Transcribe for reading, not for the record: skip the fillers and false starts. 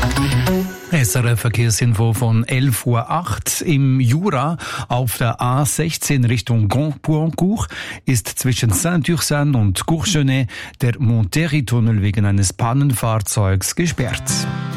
SRF-Verkehrsinfo von 11:08 Uhr. Im Jura auf der A16 Richtung Grand-Puancourt ist zwischen Saint-Ursanne und Courchenet der Monterrey-Tunnel wegen eines Pannenfahrzeugs gesperrt.